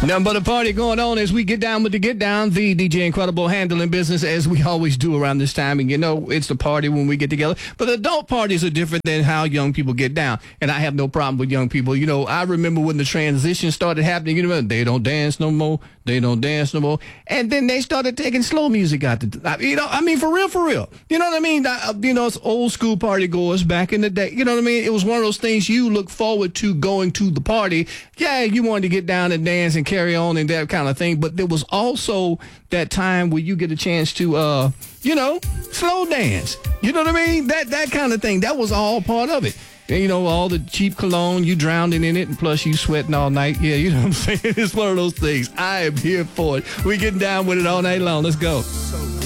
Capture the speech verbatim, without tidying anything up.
Nothing but a party going on as we get down with the get down. The D J Incredible handling business as we always do around this time. And you know, it's the party when we get together. But adult parties are different than how young people get down. And I have no problem with young people. You know, I remember when the transition started happening, you know, they don't dance no more. They don't dance no more. And then they started taking slow music out. The, you know, I mean, for real, for real. You know what I mean? I, you know, it's old school party goers back in the day. You know what I mean? It was one of those things you look forward to going to the party. Yeah, you wanted to get down and dance and carry on and that kind of thing. But there was also that time where you get a chance to, uh, you know, slow dance. You know what I mean? That that kind of thing. That was all part of it. And, you know, all the cheap cologne, you drowning in it, and plus you sweating all night. Yeah, you know what I'm saying? It's one of those things. I am here for it. We getting down with it all night long. Let's go.